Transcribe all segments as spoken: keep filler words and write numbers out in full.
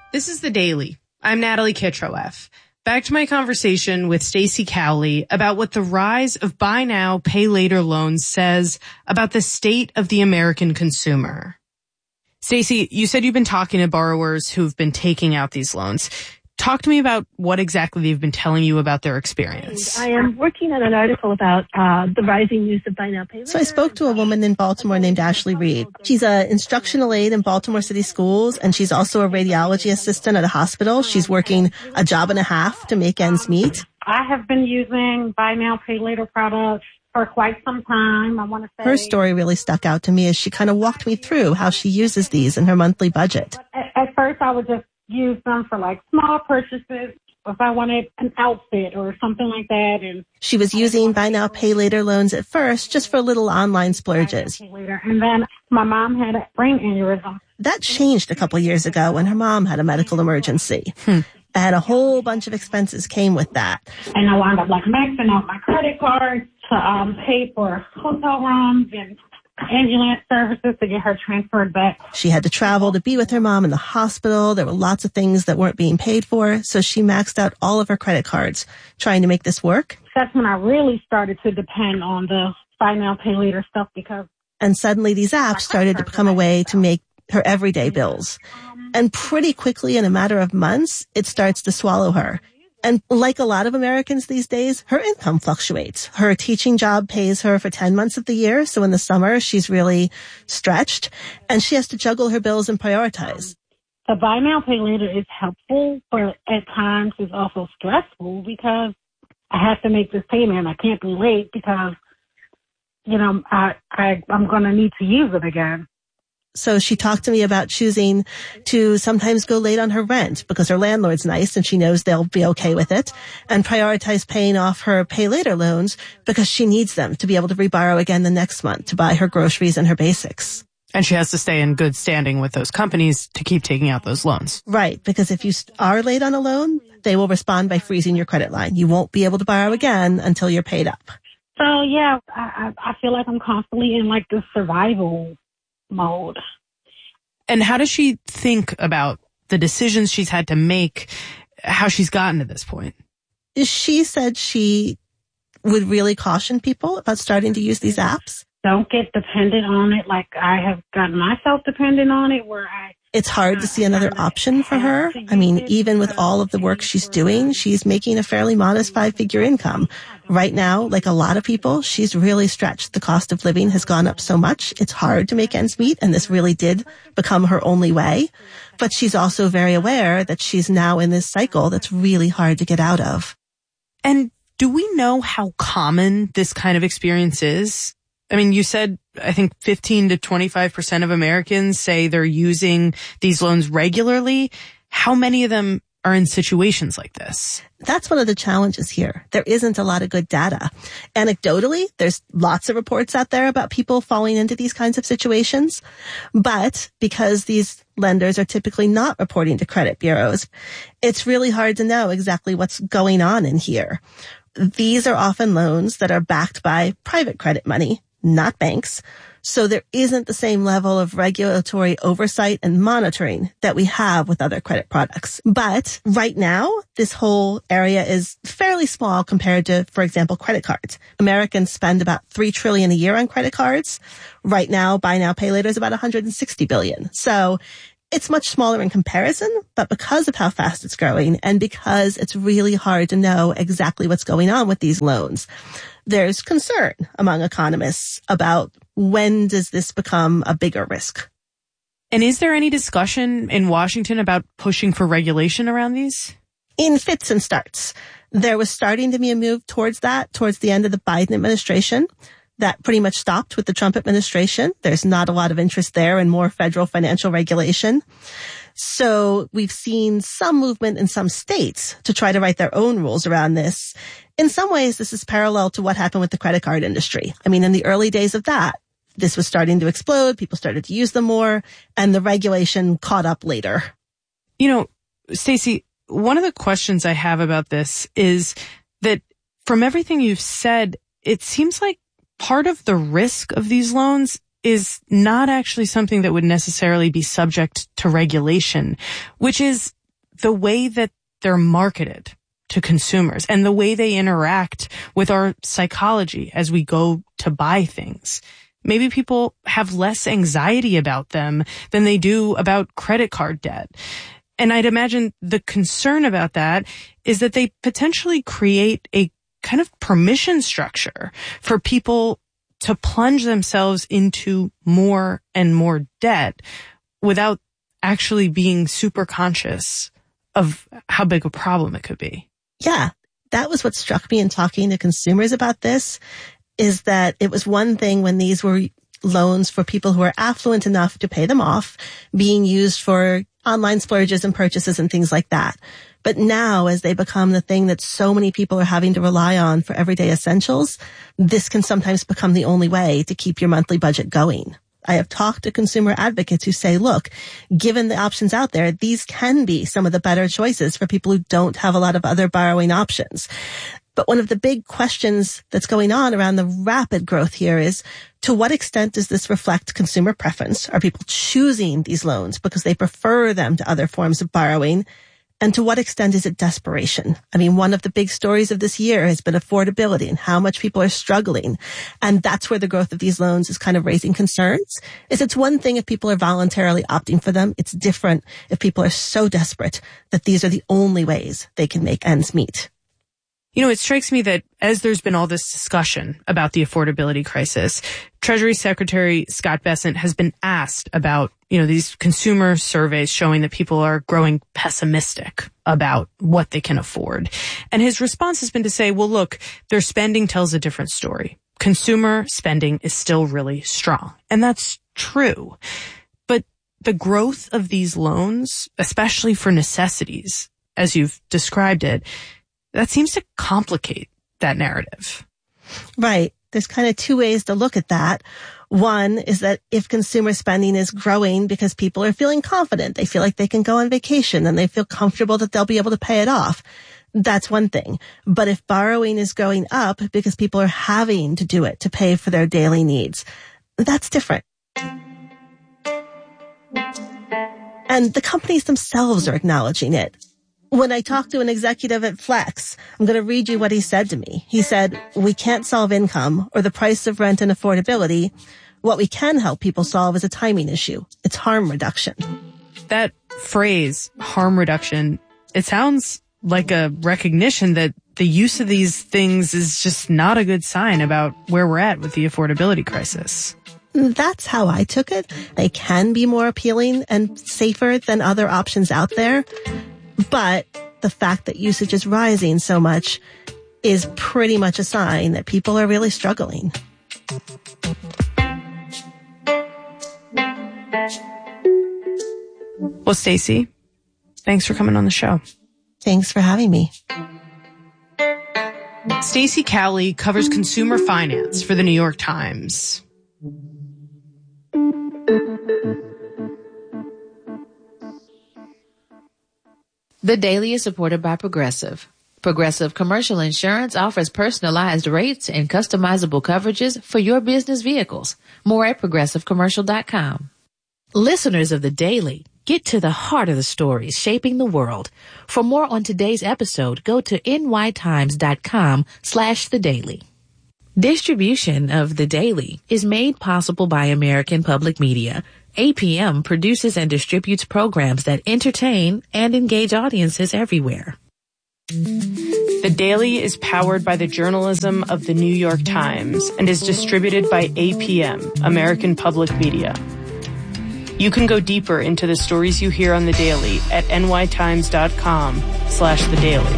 This is The Daily. I'm Natalie Kitroeff. Back to my conversation with Stacey Cowley about what the rise of buy now, pay later loans says about the state of the American consumer. Stacey, you said you've been talking to borrowers who've been taking out these loans. Talk to me about what exactly they've been telling you about their experience. I am working on an article about uh, the rising use of buy now, pay later. So I spoke to a woman in Baltimore named Ashley Reed. She's an instructional aide in Baltimore City schools, and she's also a radiology assistant at a hospital. She's working a job and a half to make ends meet. I have been using buy now, pay later products for quite some time. I want to say her story really stuck out to me as she kind of walked me through how she uses these in her monthly budget. At, at first, I would just use them for like small purchases if I wanted an outfit or something like that. And she was using buy now, pay later loans at first just for little online splurges. And then my mom had a brain aneurysm. That changed a couple years ago when her mom had a medical emergency. Hmm. And a whole bunch of expenses came with that. And I wound up like maxing out my credit cards to um, pay for hotel rooms and ambulance services to get her transferred back. She had to travel to be with her mom in the hospital. There were lots of things that weren't being paid for, so she maxed out all of her credit cards trying to make this work. That's when I really started to depend on the buy now, pay later stuff because... And suddenly these apps started to become a way to make her everyday bills. And pretty quickly, in a matter of months, it starts to swallow her. And like a lot of Americans these days, her income fluctuates. Her teaching job pays her for ten months of the year, so in the summer, she's really stretched, and she has to juggle her bills and prioritize. The buy now, pay later is helpful, but at times it's also stressful because I have to make this payment. I can't be late because, you know, I, I, I'm going to need to use it again. So she talked to me about choosing to sometimes go late on her rent because her landlord's nice and she knows they'll be okay with it, and prioritize paying off her pay later loans because she needs them to be able to reborrow again the next month to buy her groceries and her basics. And she has to stay in good standing with those companies to keep taking out those loans. Right, because if you are late on a loan, they will respond by freezing your credit line. You won't be able to borrow again until you're paid up. So, yeah, I, I feel like I'm constantly in like this survival mode. And how does she think about the decisions she's had to make, how she's gotten to this point? She said she would really caution people about starting to use these apps. Don't get dependent on it like I have gotten myself dependent on it, where I... It's hard to see another option for her. I mean, even with all of the work she's doing, she's making a fairly modest five-figure income. Right now, like a lot of people, she's really stretched. The cost of living has gone up so much. It's hard to make ends meet, and this really did become her only way. But she's also very aware that she's now in this cycle that's really hard to get out of. And do we know how common this kind of experience is? I mean, you said, I think fifteen to twenty-five percent of Americans say they're using these loans regularly. How many of them are in situations like this? That's one of the challenges here. There isn't a lot of good data. Anecdotally, there's lots of reports out there about people falling into these kinds of situations. But because these lenders are typically not reporting to credit bureaus, it's really hard to know exactly what's going on in here. These are often loans that are backed by private credit money, not banks. So there isn't the same level of regulatory oversight and monitoring that we have with other credit products. But right now, this whole area is fairly small compared to, for example, credit cards. Americans spend about three trillion dollars a year on credit cards. Right now, buy now, pay later is about one hundred sixty billion dollars. So it's much smaller in comparison, but because of how fast it's growing and because it's really hard to know exactly what's going on with these loans, there's concern among economists about when does this become a bigger risk. And is there any discussion in Washington about pushing for regulation around these? In fits and starts. There was starting to be a move towards that towards the end of the Biden administration. That pretty much stopped with the Trump administration. There's not a lot of interest there in more federal financial regulation. So we've seen some movement in some states to try to write their own rules around this. In some ways, this is parallel to what happened with the credit card industry. I mean, in the early days of that, this was starting to explode. People started to use them more, and the regulation caught up later. You know, Stacey, one of the questions I have about this is that from everything you've said, it seems like part of the risk of these loans is not actually something that would necessarily be subject to regulation, which is the way that they're marketed to consumers and the way they interact with our psychology as we go to buy things. Maybe people have less anxiety about them than they do about credit card debt. And I'd imagine the concern about that is that they potentially create a kind of permission structure for people to plunge themselves into more and more debt without actually being super conscious of how big a problem it could be. Yeah, that was what struck me in talking to consumers about this, is that it was one thing when these were loans for people who are affluent enough to pay them off, being used for online splurges and purchases and things like that. But now, as they become the thing that so many people are having to rely on for everyday essentials, this can sometimes become the only way to keep your monthly budget going. I have talked to consumer advocates who say, look, given the options out there, these can be some of the better choices for people who don't have a lot of other borrowing options. But one of the big questions that's going on around the rapid growth here is, to what extent does this reflect consumer preference? Are people choosing these loans because they prefer them to other forms of borrowing? And to what extent is it desperation? I mean, one of the big stories of this year has been affordability and how much people are struggling. And that's where the growth of these loans is kind of raising concerns. Is it's one thing if people are voluntarily opting for them. It's different if people are so desperate that these are the only ways they can make ends meet. You know, it strikes me that as there's been all this discussion about the affordability crisis, Treasury Secretary Scott Bessent has been asked about, you know, these consumer surveys showing that people are growing pessimistic about what they can afford. And his response has been to say, well, look, their spending tells a different story. Consumer spending is still really strong. And that's true. But the growth of these loans, especially for necessities, as you've described it, that seems to complicate that narrative. Right. There's kind of two ways to look at that. One is that if consumer spending is growing because people are feeling confident, they feel like they can go on vacation and they feel comfortable that they'll be able to pay it off, that's one thing. But if borrowing is going up because people are having to do it to pay for their daily needs, that's different. And the companies themselves are acknowledging it. When I talked to an executive at Flex, I'm going to read you what he said to me. He said, we can't solve income or the price of rent and affordability. What we can help people solve is a timing issue. It's harm reduction. That phrase, harm reduction, it sounds like a recognition that the use of these things is just not a good sign about where we're at with the affordability crisis. That's how I took it. They can be more appealing and safer than other options out there. But the fact that usage is rising so much is pretty much a sign that people are really struggling. Well, Stacey, thanks for coming on the show. Thanks for having me. Stacey Cowley covers consumer finance for the New York Times. The Daily is supported by Progressive. Progressive Commercial Insurance offers personalized rates and customizable coverages for your business vehicles. More at progressive commercial dot com. Listeners of The Daily, get to the heart of the stories shaping the world. For more on today's episode, go to nytimes.com slash The Daily. Distribution of The Daily is made possible by American Public Media. A P M produces and distributes programs that entertain and engage audiences everywhere. The Daily is powered by the journalism of the New York Times and is distributed by A P M, American Public Media. You can go deeper into the stories you hear on The Daily at nytimes.com slash The Daily.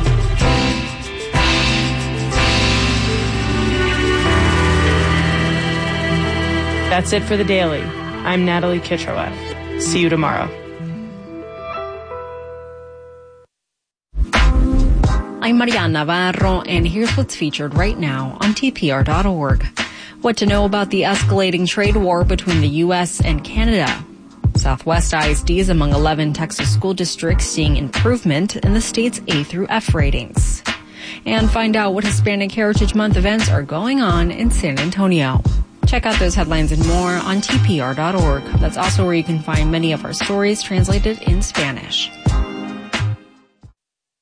That's it for The Daily. I'm Natalie Kitroeff. See you tomorrow. I'm Mariana Navarro, and here's what's featured right now on T P R dot org. What to know about the escalating trade war between the U S and Canada. Southwest I S D is among eleven Texas school districts seeing improvement in the state's A through F ratings. And find out what Hispanic Heritage Month events are going on in San Antonio. Check out those headlines and more on T P R dot org. That's also where you can find many of our stories translated in Spanish.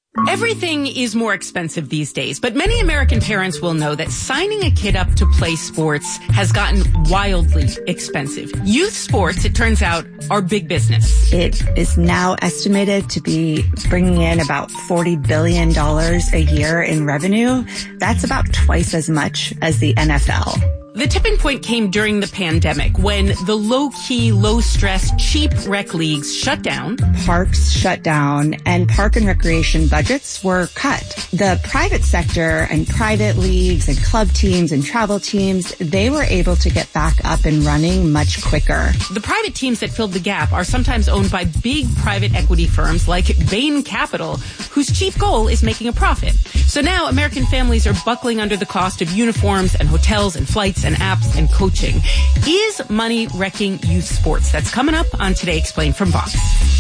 Everything is more expensive these days, but many American parents will know that signing a kid up to play sports has gotten wildly expensive. Youth sports, it turns out, are big business. It is now estimated to be bringing in about forty billion dollars a year in revenue. That's about twice as much as the N F L. The tipping point came during the pandemic when the low-key, low-stress, cheap rec leagues shut down. Parks shut down and park and recreation budgets were cut. The private sector and private leagues and club teams and travel teams, they were able to get back up and running much quicker. The private teams that filled the gap are sometimes owned by big private equity firms like Bain Capital, whose chief goal is making a profit. So now American families are buckling under the cost of uniforms and hotels and flights and apps and coaching. Is money wrecking youth sports? That's coming up on Today Explained from Vox.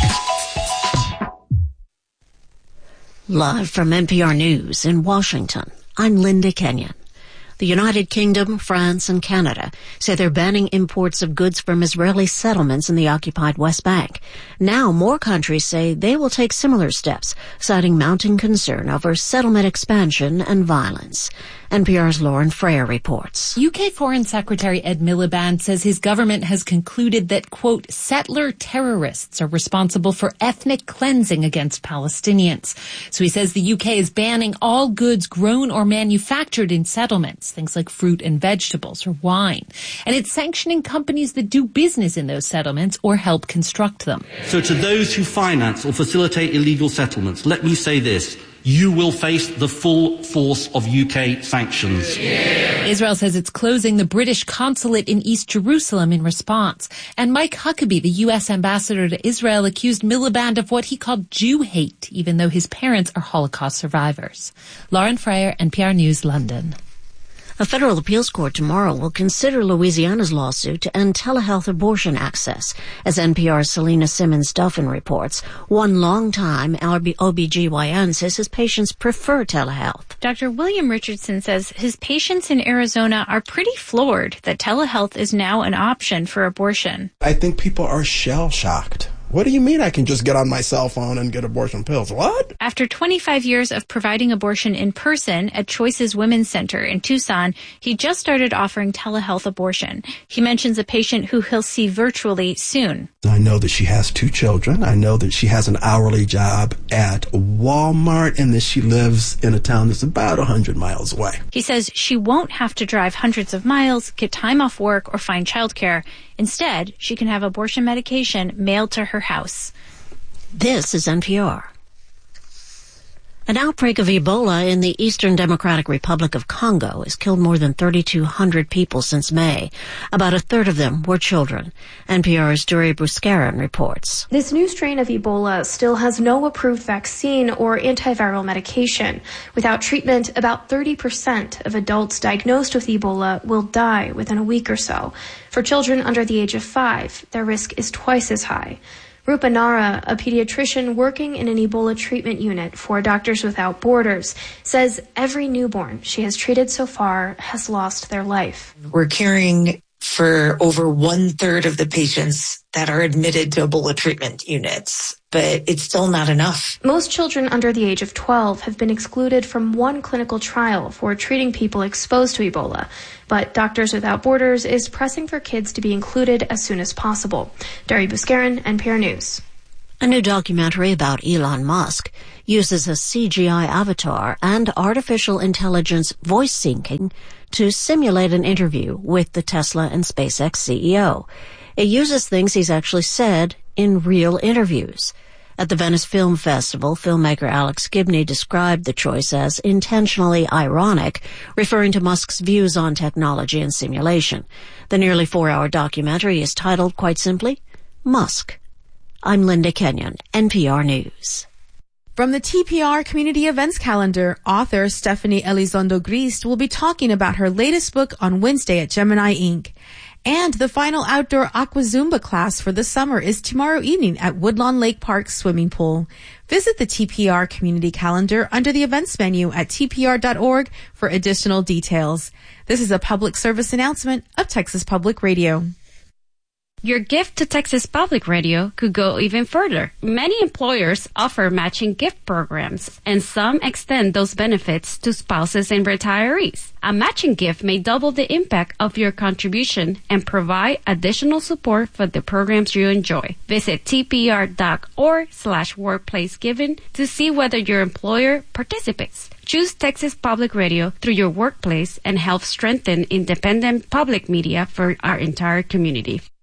Live from N P R News in Washington, I'm Linda Kenyon. The United Kingdom, France, and Canada say they're banning imports of goods from Israeli settlements in the occupied West Bank. Now more countries say they will take similar steps, citing mounting concern over settlement expansion and violence. N P R's Lauren Freyer reports. U K Foreign Secretary Ed Miliband says his government has concluded that, quote, settler terrorists are responsible for ethnic cleansing against Palestinians. So he says the U K is banning all goods grown or manufactured in settlements, things like fruit and vegetables or wine. And it's sanctioning companies that do business in those settlements or help construct them. So to those who finance or facilitate illegal settlements, let me say this. You will face the full force of U K sanctions. Yeah. Israel says it's closing the British consulate in East Jerusalem in response. And Mike Huckabee, the U S ambassador to Israel, accused Miliband of what he called Jew hate, even though his parents are Holocaust survivors. Lauren Freyer, N P R News, London. A federal appeals court tomorrow will consider Louisiana's lawsuit to end telehealth abortion access. As N P R's Selena Simmons-Duffin reports, one longtime O B G Y N says his patients prefer telehealth. Doctor William Richardson says his patients in Arizona are pretty floored that telehealth is now an option for abortion. I think people are shell-shocked. What do you mean I can just get on my cell phone and get abortion pills? What? After twenty-five years of providing abortion in person at Choices Women's Center in Tucson, he just started offering telehealth abortion. He mentions a patient who he'll see virtually soon. I know that she has two children. I know that she has an hourly job at Walmart and that she lives in a town that's about one hundred miles away. He says she won't have to drive hundreds of miles, get time off work, or find childcare. Instead, she can have abortion medication mailed to her house. This is N P R. An outbreak of Ebola in the Eastern Democratic Republic of Congo has killed more than thirty-two hundred people since May. About a third of them were children. N P R's Duri Buscarin reports. This new strain of Ebola still has no approved vaccine or antiviral medication. Without treatment, about thirty percent of adults diagnosed with Ebola will die within a week or so. For children under the age of five, their risk is twice as high. Rupa Nara, a pediatrician working in an Ebola treatment unit for Doctors Without Borders, says every newborn she has treated so far has lost their life. We're caring for over one third of the patients that are admitted to Ebola treatment units, but it's still not enough. Most children under the age of twelve have been excluded from one clinical trial for treating people exposed to Ebola, but Doctors Without Borders is pressing for kids to be included as soon as possible. Dari Buscarin, N P R News. A new documentary about Elon Musk uses a C G I avatar and artificial intelligence voice syncing to simulate an interview with the Tesla and SpaceX C E O. It uses things he's actually said in real interviews. At the Venice Film Festival, filmmaker Alex Gibney described the choice as intentionally ironic, referring to Musk's views on technology and simulation. The nearly four-hour documentary is titled, quite simply, Musk. I'm Linda Kenyon, N P R News. From the T P R Community Events Calendar, author Stephanie Elizondo Grist will be talking about her latest book on Wednesday at Gemini Incorporated. And the final outdoor Aqua Zumba class for the summer is tomorrow evening at Woodlawn Lake Park Swimming Pool. Visit the T P R Community Calendar under the events menu at T P R dot org for additional details. This is a public service announcement of Texas Public Radio. Your gift to Texas Public Radio could go even further. Many employers offer matching gift programs, and some extend those benefits to spouses and retirees. A matching gift may double the impact of your contribution and provide additional support for the programs you enjoy. Visit tpr.org slash workplace giving to see whether your employer participates. Choose Texas Public Radio through your workplace and help strengthen independent public media for our entire community.